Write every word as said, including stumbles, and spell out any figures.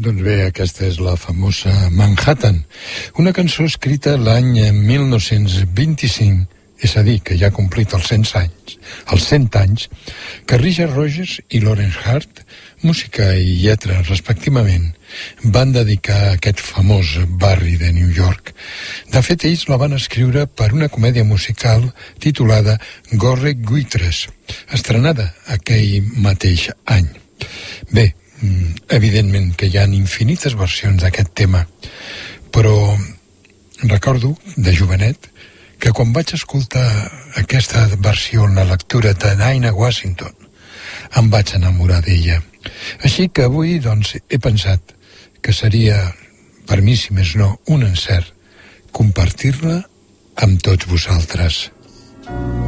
Doncs bé, aquesta és la famosa Manhattan, una cançó escrita l'any mil nou-cents vint-i-cinc, és a dir, que ja ha complit els cent anys, els cent anys, que Richard Rogers i Lawrence Hart, música i lletra respectivament, van dedicar a aquest famós barri de New York. De fet, ells la van escriure per una comèdia musical titulada Gore Guitres, estrenada aquell mateix any. Bé, evidentment que hi ha infinites versions d'aquest tema, però recordo, de jovenet, que quan vaig escoltar aquesta versió en la lectura de Dinah Washington, em vaig enamorar d'ella. Així que avui, doncs, he pensat que seria, per mi, si més no, un encert, compartir-la amb tots vosaltres.